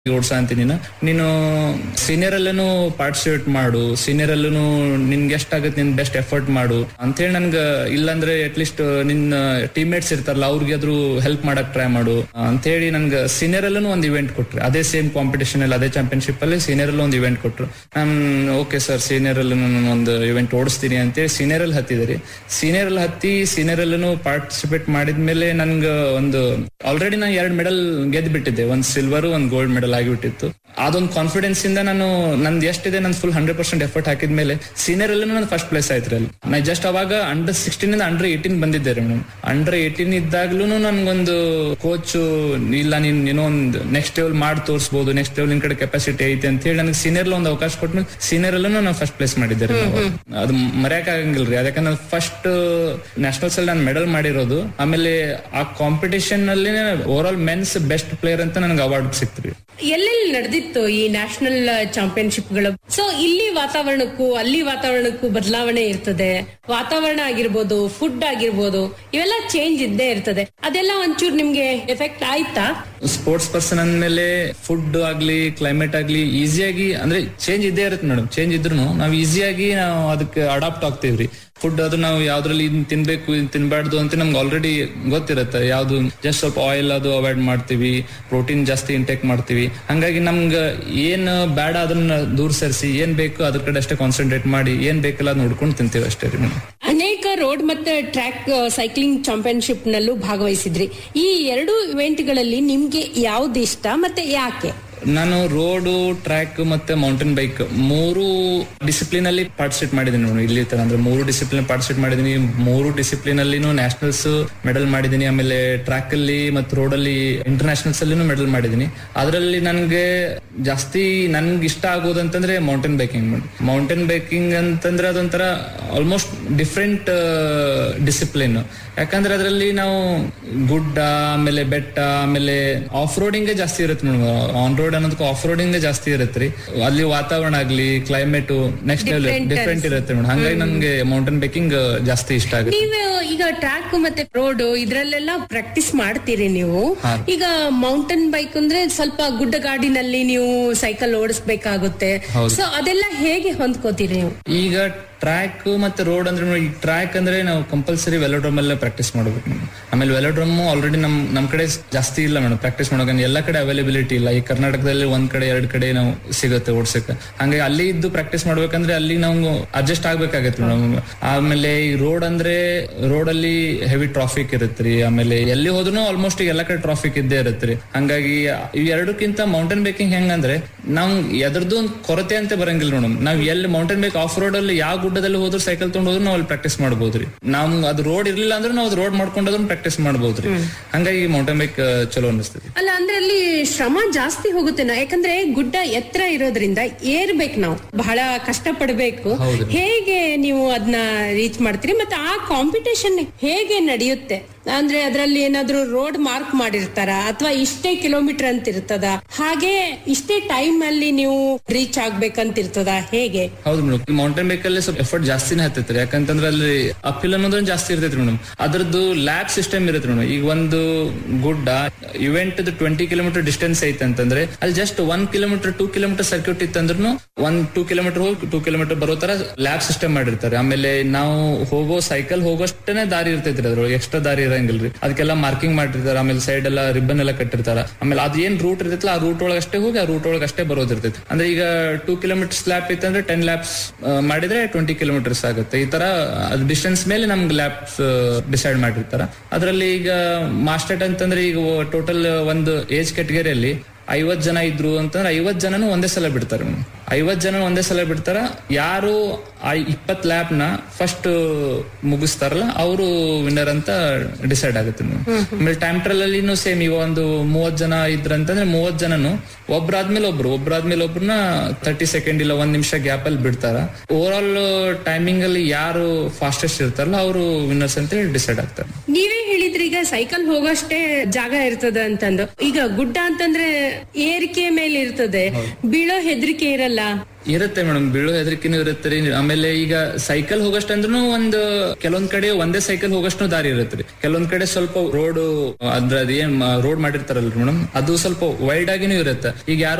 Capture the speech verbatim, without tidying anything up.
ಓಡ್ಸ ಅಂತೀನಿ ನೀನು ನೀನು ಸೀನಿಯರ್ ಅಲ್ಲೂ ಪಾರ್ಟಿಸಿಪೇಟ್ ಮಾಡು, ಸೀನಿಯರ್ ಅಲ್ಲೂ ನಿನ್ಗೆ ಎಷ್ಟಾಗತ್ತೆ ನಿನ್ ಬೆಸ್ಟ್ ಎಫರ್ಟ್ ಮಾಡು ಅಂತ ಹೇಳಿ ನನ್ಗ, ಇಲ್ಲಾಂದ್ರೆ ಅಟ್ ಲೀಸ್ಟ್ ನಿನ್ನ ಟೀಮ್ ಮೇಟ್ಸ್ ಇರ್ತಾರಲ್ಲ ಅವ್ರಿಗೆ ಆದ್ರೂ ಹೆಲ್ಪ್ ಮಾಡಕ್ ಟ್ರೈ ಮಾಡು ಅಂತ ಹೇಳಿ ನನ್ಗ ಸೀನಿಯರ್ ಅಲ್ಲೂ ಒಂದು ಇವೆಂಟ್ ಕೊಟ್ರು. ಅದೇ ಸೇಮ್ ಕಾಂಪಿಟೇಷನ್ ಅಲ್ಲಿ ಅದೇ ಚಾಂಪಿಯನ್ಶಿಪ್ ಅಲ್ಲಿ ಸೀನಿಯರ್ ಅಲ್ಲಿ ಒಂದು ಇವೆಂಟ್ ಕೊಟ್ರು. ನಾನ್ ಓಕೆ ಸರ್ ಸೀನಿಯರ್ ಅಲ್ಲಿ ಒಂದು ಇವೆಂಟ್ ಓಡಿಸ್ತೀನಿ ಅಂತೇಳಿ ಸೀನಿಯರ್ ಅಲ್ಲಿ ಹತ್ತಿದ್ರಿ. ಸೀನಿಯರ್ ಅಲ್ಲಿ ಹತ್ತಿ ಸೀನಿಯರ್ ಅಲ್ಲೂ ಪಾರ್ಟಿಸಿಪೇಟ್ ಮಾಡಿದ್ಮೇಲೆ ನನ್ಗ ಒಂದು ಆಲ್ರೆಡಿ ನಾನು ಎರಡು ಮೆಡಲ್ ಗೆದ್ದು ಬಿಟ್ಟಿದ್ದೆ, ಒಂದ್ ಸಿಲ್ವರ್ ಒಂದ್ ಗೋಲ್ಡ್ ಮೆಡಲ್ ಆಗಿಬಿಟ್ಟಿತ್ತು. ಅದೊಂದು ಕಾನ್ಫಿಡೆನ್ಸ್ ಇಂದ ನಾನು ನಂದು ಎಷ್ಟಿದೆ ನನ್ ಫುಲ್ ಹಂಡ್ರೆಡ್ ಪರ್ಸೆಂಟ್ ಎಫರ್ಟ್ ಹಾಕಿದ್ಮೇಲೆ ಸೀನಿಯರ್ ಅಲ್ಲೂ ನಾನು ಫಸ್ಟ್ ಪ್ಲೇಸ್ ಆಯ್ತು ಅಲ್ಲಿ. ನಾ ಜಸ್ಟ್ ಅವಾಗ ಅಂಡರ್ ಸಿಕ್ಸ್ಟೀನ್ ಇಂದ ಅಂಡರ್ ಏಟೀನ್ ಬಂದಿದ್ದೆ ರೀ ಮೇಡಮ್. ಅಂಡರ್ ಏಟೀನ್ ಇದ್ದಾಗ್ಲೂ ನನ್ಗೊಂದು ಕೋಚ್ ಇಲ್ಲ ನೀನ್ ಏನೋ ಒಂದು ನೆಕ್ಸ್ಟ್ ಲೆವೆಲ್ ಮಾಡಿ ತೋರಿಸಬಹುದು, ನೆಕ್ಸ್ಟ್ ಲೆವೆಲ್ ನಿನ್ ಕಡೆ ಕೆಪಾಸಿಟಿ ಐತೆ ಅಂತ ಹೇಳಿ ನನಗೆ ಸೀನಿಯರ್ ಒಂದು ಅವಕಾಶ ಕೊಟ್ಮೇಲೆ ಸೀನಿಯರ್ ಅಲ್ಲೂ ನಾನು ಫಸ್ಟ್ ಪ್ಲೇಸ್ ಮಾಡಿದ್ದೆ ರೀ. ಅದು ಮರೆಯಕ್ ಆಗಂಗಿಲ್ರಿ, ಯಾಕಂದ್ರೆ ಫಸ್ಟ್ ನ್ಯಾಷನಲ್ಸ್ ಅಲ್ಲಿ ನಾನು ಮೆಡಲ್ ಮಾಡಿರೋದು. ಆಮೇಲೆ ಆ ಕಾಂಪಿಟೇಷನ್ ಅಲ್ಲಿ over all men's best player ಅಂತ ನನಗೆ ಅವಾರ್ಡ್ ಸಿಕ್ತ್ರಿ. ಎಲ್ಲೆಲ್ಲಿ ನಡೆದಿತ್ತು ಈ ನ್ಯಾಷನಲ್ ಚಾಂಪಿಯನ್ಶಿಪ್ ಗಳು? ಸೊ ಇಲ್ಲಿ ವಾತಾವರಣಕ್ಕೂ ಅಲ್ಲಿ ವಾತಾವರಣಕ್ಕೂ ಬದಲಾವಣೆ ಇರ್ತದೆ. ವಾತಾವರಣ ಆಗಿರ್ಬೋದು, ಫುಡ್ ಆಗಿರ್ಬೋದು, ಇವೆಲ್ಲ ಚೇಂಜ್ ಇದ್ದೇ ಇರ್ತದೆ. ಅದೆಲ್ಲ ಒಂಚೂರು ನಿಮ್ಗೆ ಎಫೆಕ್ಟ್ ಆಯ್ತಾ? ಸ್ಪೋರ್ಟ್ಸ್ ಪರ್ಸನ್ ಅಂದ್ಮೇಲೆ ಫುಡ್ ಆಗ್ಲಿ ಕ್ಲೈಮೇಟ್ ಆಗ್ಲಿ ಈಸಿಯಾಗಿ ಅಂದ್ರೆ ಚೇಂಜ್ ಇದ್ದೇ ಇರುತ್ತೆ ಮೇಡಮ್. ಚೇಂಜ್ ಇದ್ರು ನಾವು ಈಸಿಯಾಗಿ ನಾವು ಅದಕ್ಕೆ ಅಡಾಪ್ಟ್ ಆಗ್ತೇವ್ರಿ. ಫುಡ್ ಅದು ನಾವು ಯಾವ್ದ್ರಲ್ಲಿ ಇದನ್ನ ತಿನ್ಬೇಕು ಇದನ್ನ ತಿನ್ಬಾರ್ದು ಅಂತ ನಮ್ಗೆ ಆಲ್ರೆಡಿ ಗೊತ್ತಿರುತ್ತೆ. ಯಾವ್ದು ಜಸ್ಟ್ ಸ್ವಲ್ಪ ಆಯಿಲ್ ಅದು ಅವಾಯ್ಡ್ ಮಾಡ್ತೀವಿ, ಪ್ರೋಟೀನ್ ಜಾಸ್ತಿ ಇಂಟೇಕ್ ಮಾಡ್ತೀವಿ. ಹಂಗಾಗಿ ನಮ್ಗೆ ಏನ್ ಬೇಡ ಅದನ್ನ ದೂರ ಸರಿಸಿ ಏನ್ ಬೇಕು ಅದ್ರ ಕಡೆ ಅಷ್ಟೇ ಕಾನ್ಸಂಟ್ರೇಟ್ ಮಾಡಿ ಏನ್ ಬೇಕಲ್ಲ ಅದ್ ನೋಡ್ಕೊಂಡು ತಿಂತೀವಿ ಅಷ್ಟೇ ರೀ ಮೇಡಮ್. ಅನೇಕ ರೋಡ್ ಮತ್ತೆ ಟ್ರ್ಯಾಕ್ ಸೈಕ್ಲಿಂಗ್ ಚಾಂಪಿಯನ್ಶಿಪ್ ನಲ್ಲೂ ಭಾಗವಹಿಸಿದ್ರಿ. ಈ ಎರಡು ಇವೆಂಟ್ ಗಳಲ್ಲಿ ನಿಮ್ಗೆ ಯಾವ್ದು ಇಷ್ಟ ಮತ್ತೆ ಯಾಕೆ? ನಾನು ರೋಡು, ಟ್ರ್ಯಾಕ್ ಮತ್ತೆ ಮೌಂಟೇನ್ ಬೈಕ್ ಮೂರು ಡಿಸಿಪ್ಲಿನ್ ಅಲ್ಲಿ ಪಾರ್ಟಿಸಿಪೇಟ್ ಮಾಡಿದೀನಿ ನೋಡಿ. ಇಲ್ಲಿ ತರ ಅಂದ್ರೆ ಮೂರು ಡಿಸಿಪ್ಲಿನ್ ಪಾರ್ಟಿಸಿಪೇಟ್ ಮಾಡಿದೀನಿ. ಮೂರು ಡಿಸಿಪ್ಲಿನ್ ಅಲ್ಲಿ ನ್ಯಾಷನಲ್ಸ್ ಮೆಡಲ್ ಮಾಡಿದೀನಿ. ಆಮೇಲೆ ಟ್ರ್ಯಾಕ್ ಅಲ್ಲಿ ಮತ್ತೆ ರೋಡ್ ಅಲ್ಲಿ ಇಂಟರ್ನ್ಯಾಷನಲ್ಸ್ ಅಲ್ಲಿ ಮೆಡಲ್ ಮಾಡಿದೀನಿ. ಅದರಲ್ಲಿ ನನ್ಗೆ ಜಾಸ್ತಿ ನನ್ಗೆ ಇಷ್ಟ ಆಗೋದಂತಂದ್ರೆ ಮೌಂಟೇನ್ ಬೈಕಿಂಗ್. ಮೌಂಟೇನ್ ಬೈಕಿಂಗ್ ಅಂತಂದ್ರೆ ಅದೊಂಥರ ಆಲ್ಮೋಸ್ಟ್ ಡಿಫ್ರೆಂಟ್ ಡಿಸಿಪ್ಲಿನ್. ಯಾಕಂದ್ರೆ ಅದರಲ್ಲಿ ನಾವು ಗುಡ್ಡ, ಆಮೇಲೆ ಬೆಟ್ಟ, ಆಮೇಲೆ ಆಫ್ ರೋಡಿಂಗ್ ಜಾಸ್ತಿ ಇರುತ್ತೆ madam. On road ಅನ್ನೋದಕ್ಕೂ off roading ಜಾಸ್ತಿ ಇರುತ್ತೆ ರೀ. ಅಲ್ಲಿ ವಾತಾವರಣ ಆಗ್ಲಿ ಕ್ಲೈಮೇಟ್ ನೆಕ್ಸ್ಟ್ ಲೆವೆಲ್ ಡಿಫ್ರೆಂಟ್ ಇರುತ್ತೆ ಮೇಡಮ್. ಹಂಗಾಗಿ ನನ್ಗೆ ಮೌಂಟೇನ್ ಬೈಕಿಂಗ್ ಜಾಸ್ತಿ ಇಷ್ಟ ಆಗುತ್ತೆ. ನೀವು ಈಗ ಟ್ರ್ಯಾಕ್ ಮತ್ತೆ ರೋಡ್ ಇದ್ರಲ್ಲೆಲ್ಲ ಪ್ರಾಕ್ಟೀಸ್ ಮಾಡ್ತೀರಿ ನೀವು. ಈಗ ಮೌಂಟೇನ್ ಬೈಕ್ ಅಂದ್ರೆ ಸ್ವಲ್ಪ ಗುಡ್ಡ ಗಾಡಿನಲ್ಲಿ ನೀವು ಸೈಕಲ್ ಓಡಿಸ್ಬೇಕಾಗುತ್ತೆ. ಸೊ ಅದೆಲ್ಲ ಹೇಗೆ ಹೊಂದ್ಕೋತೀರಿ ನೀವು? ಈಗ ಟ್ರ್ಯಾಕ್ ಮತ್ತೆ ರೋಡ್ ಅಂದ್ರೆ ಈ ಟ್ರ್ಯಾಕ್ ಅಂದ್ರೆ ನಾವು ಕಂಪಲ್ಸರಿ ವೆಲೋಡ್ರಮ್ ಅಲ್ಲೇ ಪ್ರಾಕ್ಟೀಸ್ ಮಾಡಬೇಕು ಮೇಡಮ್. ಆಮೇಲೆ ವೆಲೋಡ್ರಮ್ ಆಲ್ರೆಡಿ ನಮ್ ನಮ್ ಕಡೆ ಜಾಸ್ತಿ ಇಲ್ಲ ಮೇಡಮ್ ಪ್ರಾಕ್ಟೀಸ್ ಮಾಡೋಕೆ. ಎಲ್ಲ ಕಡೆ ಅವೈಲೇಬಿಲಿಟಿ ಇಲ್ಲ. ಈ ಕರ್ನಾಟಕದಲ್ಲಿ ಒಂದ್ ಕಡೆ ಎರಡ್ ಕಡೆ ನಾವು ಸಿಗುತ್ತೆ ಓಡ್ಸಕ್ಕೆ. ಹಂಗಾಗಿ ಅಲ್ಲಿ ಇದ್ದು ಪ್ರಾಕ್ಟೀಸ್ ಮಾಡ್ಬೇಕಂದ್ರೆ ಅಲ್ಲಿ ನಾವು ಅಡ್ಜಸ್ಟ್ ಆಗ್ಬೇಕಾಗತ್ತೆ ಮೇಡಮ್. ಆಮೇಲೆ ಈ ರೋಡ್ ಅಂದ್ರೆ ರೋಡ್ ಅಲ್ಲಿ ಹೆವಿ ಟ್ರಾಫಿಕ್ ಇರುತ್ತೆ ರೀ. ಆಮೇಲೆ ಎಲ್ಲಿ ಹೋದ್ರು ಆಲ್ಮೋಸ್ಟ್ ಎಲ್ಲ ಕಡೆ ಟ್ರಾಫಿಕ್ ಇದ್ದೇ ಇರುತ್ತೆ ರೀ. ಹಂಗಾಗಿ ಇವ್ ಎರಡಕ್ಕಿಂತ ಮೌಂಟೇನ್ ಬೈಕಿಂಗ್ ಹೆಂಗಂದ್ರೆ ನಾವು ಎದ್ರದ್ದು ಒಂದು ಕೊರತೆ ಅಂತ ಬರಂಗಿಲ್ಲ ಮೇಡಮ್. ನಾವ್ ಎಲ್ಲಿ ಮೌಂಟೇನ್ ಬೈಕ್ ಆಫ್ ರೋಡ್ ಅಲ್ಲಿ ಯಾವ ಗುಡ್ಡದಲ್ಲಿ ಹೋದ್ರು ಸೈಕಲ್ ತಗೊಂಡ್ ಹೋದ್ರು ನಾವು ಅಲ್ಲಿ ಪ್ರಾಕ್ಟೀಸ್ ಮಾಡಬಹುದ್ರಿ. ನಮ್ ಅದು ರೋಡ್ ಇರ್ಲಿಲ್ಲ ಅಂದ್ರೆ ನಾವು ರೋಡ್ ಮಾಡ್ಕೊಂಡ್ರು ಪ್ರಾಕ್ಟೀಸ್ ಮಾಡಬಹುದ್ರಿ. ಹಂಗಾಗಿ ಮೌಂಟೇನ್ ಬೈಕ್ ಚಲೋ ಅನಿಸ್ತದೆ. ಅಲ್ಲ ಅಂದ್ರೆ ಅಲ್ಲಿ ಶ್ರಮ ಜಾಸ್ತಿ ಹೋಗುತ್ತೆ. ಯಾಕಂದ್ರೆ ಗುಡ್ಡ ಎತ್ತರ ಇರೋದ್ರಿಂದ ಏರ್ಬೇಕು, ನಾವು ಬಹಳ ಕಷ್ಟ ಪಡ್ಬೇಕು. ಹೇಗೆ ನೀವು ಅದನ್ನ ರೀಚ್ ಮಾಡ್ತೀರಿ? ಮತ್ತೆ ಆ ಕಾಂಪಿಟೇಷನ್ ಹೇಗೆ ನಡೆಯುತ್ತೆ? ಅಂದ್ರೆ ಅದ್ರಲ್ಲಿ ಏನಾದ್ರು ರೋಡ್ ಮಾರ್ಕ್ ಮಾಡಿರ್ತಾರ ಅಥವಾ ಇಷ್ಟೇ ಕಿಲೋಮೀಟರ್ ಅಂತ ಇರ್ತದ, ಹಾಗೆ ಇಷ್ಟೇ ಟೈಮ್ ಅಲ್ಲಿ ನೀವು ರೀಚ್ ಆಗ್ಬೇಕಂತ ಇರ್ತದ, ಹೇಗೆ? ಹೌದು ಮೇಡಮ್. ಮೌಂಟೇನ್ ಬೈಕ್ ಅಲ್ಲಿ ಸ್ವಲ್ಪ ಎಫರ್ಟ್ ಜಾಸ್ತಿನೇ ಹತ್ತೈತ್ರಿ. ಯಾಕಂತಂದ್ರೆ ಅಲ್ಲಿ ಅಪಿಲ್ ಅನ್ನೋದೊಂದು ಜಾಸ್ತಿ ಇರ್ತೈತ್ರಿ ಮೇಡಮ್. ಅದ್ರದ್ದು ಲ್ಯಾಬ್ ಸಿಸ್ಟಮ್ ಇರುತ್ತೆ ಮೇಡಮ್. ಈಗ ಒಂದು ಗುಡ್ಡ ಇವೆಂಟ್ ಟ್ವೆಂಟಿ ಕಿಲೋಮೀಟರ್ ಡಿಸ್ಟೆನ್ಸ್ ಐತೆ ಅಂತಂದ್ರೆ ಅಲ್ಲಿ just one kilometre two kilometre circuit ಇತ್ತಂದ್ರೂ one two kilometre ಹೋಗಿ ಟೂ ಕಿಲೋಮೀಟರ್ ಬರೋ ತರ ಲ್ಯಾಬ್ ಸಿಸ್ಟಮ್ ಮಾಡಿರ್ತಾರೆ. ಆಮೇಲೆ ನಾವು ಹೋಗೋ ಸೈಕಲ್ ಹೋಗೋಷ್ಟೇ ದಾರಿ ಇರ್ತೈತ್ರಿ, ಅದ್ರೊಳಗೆ ಎಕ್ಸ್ಟ್ರಾ ದಾರಿ ಇರಂಗಿಲ್ರಿ. ಅದಕ್ಕೆಲ್ಲ ಮಾರ್ಕಿಂಗ್ ಮಾಡಿರ್ತಾರೆ. ಆಮೇಲೆ ಸೈಡ್ ಎಲ್ಲ ರಿಬ್ಬನ್ ಎಲ್ಲ ಕಟ್ಟಿರ್ತಾರ. ಆಮೇಲೆ ಅದ್ ಏನ್ ರೂಟ್ ಇರ್ತೈತಲ್ಲ ಆ ರೂಟ್ ಒಳಗೆ ಅಷ್ಟೇ ಹೋಗಿ ಆ ರೂಟ್ ಒಳಗೆ ಅಷ್ಟೇ ಬರೋದಿರ್ತೈತಿ. ಅಂದ್ರೆ ಈಗ ಟೂ ಕಿಲೋಮೀಟರ್ಸ್ ಲ್ಯಾಪ್ ಇತ್ತಂದ್ರೆ ಟೆನ್ ಲ್ಯಾಪ್ಸ್ ಮಾಡಿದ್ರೆ ಟ್ವೆಂಟಿ ಕಿಲೋಮೀಟರ್ಸ್ ಆಗುತ್ತೆ. ಈ ತರ ಡಿಸ್ಟೆನ್ಸ್ ಮೇಲೆ ನಮ್ಗೆ ಲ್ಯಾಪ್ಸ್ ಡಿಸೈಡ್ ಮಾಡಿರ್ತಾರ. ಅದರಲ್ಲಿ ಈಗ ಮಾಸ್ಟರ್ ಅಂತಂದ್ರೆ ಈಗ ಟೋಟಲ್ ಒಂದು ಏಜ್ ಕ್ಯಾಟಗರಿಯಲ್ಲಿ ಐವತ್ ಜನ ಇದ್ರು ಅಂತಂದ್ರೆ ಐವತ್ ಜನನು ಒಂದೇ ಸಲ ಬಿಡ್ತಾರೆ. ಐವತ್ ಜನ ಒಂದೇ ಸಲ ಬಿಡ್ತಾರ. ಯಾರು ಆ ಇಪ್ಪತ್ ಲ್ಯಾಪ್ ನ ಫಸ್ಟ್ ಮುಗಿಸ್ತಾರಲ್ಲ ಅವರು ವಿನ್ನರ್ ಅಂತ ಡಿಸೈಡ್ ಆಗುತ್ತೆ. ಆಮೇಲೆ ಟೈಮ್ ಟ್ರಯಲ್ ಅಲ್ಲಿ ಸೇಮ್ ಈಗ ಒಂದು ಮೂವತ್ ಜನ ಇದ್ರಂತಂದ್ರೆ ಮೂವತ್ ಜನನು ಒಬ್ರಾದ್ಮೇಲೆ ಒಬ್ರು ಒಬ್ರಾದ್ಮೇಲೆ ಒಬ್ರನ್ನ ತರ್ಟಿ ಸೆಕೆಂಡ್ ಇಲ್ಲ ಒಂದ್ ನಿಮಿಷ ಗ್ಯಾಪ್ ಅಲ್ಲಿ ಬಿಡ್ತಾರ. ಓವರ್ ಆಲ್ ಟೈಮಿಂಗ್ ಅಲ್ಲಿ ಯಾರು ಫಾಸ್ಟೆಸ್ಟ್ ಇರ್ತಾರಲ್ಲ ಅವರು ವಿನ್ನರ್ಸ್ ಅಂತ ಹೇಳಿ ಡಿಸೈಡ್ ಆಗ್ತಾರೆ. ನೀವೇ ಹೇಳಿದ್ರಿ ಈಗ ಸೈಕಲ್ ಹೋಗೋಷ್ಟೇ ಜಾಗ ಇರ್ತದ ಅಂತಂದು. ಈಗ ಗುಡ್ಡ ಅಂತಂದ್ರೆ ಏರಿಕೆ ಮೇಲೆ ಇರ್ತದೆ, ಬೀಳೋ ಹೆದರಿಕೆ ಇರಲ್ಲ. ಇರುತ್ತೆ ಮೇಡಮ್, ಬೀಳೋ ಹೆದರಿಕೆನೂ ಇರುತ್ತೆ ರೀ. ಆಮೇಲೆ ಈಗ ಸೈಕಲ್ ಹೋಗಷ್ಟಂದ್ರೂ ಒಂದು ಕೆಲವೊಂದ್ ಕಡೆ ಒಂದೇ ಸೈಕಲ್ ಹೋಗಷ್ಟು ದಾರಿ ಇರುತ್ತೆ ರೀ. ಕೆಲವೊಂದ್ ಕಡೆ ಸ್ವಲ್ಪ ರೋಡ್ ಅದ್ರ ಏನ್ ರೋಡ್ ಮಾಡಿರ್ತಾರಲ್ರಿ ಮೇಡಮ್, ಅದು ಸ್ವಲ್ಪ ವೈಡ್ ಆಗಿನೂ ಇರುತ್ತೆ. ಈಗ ಯಾರೋ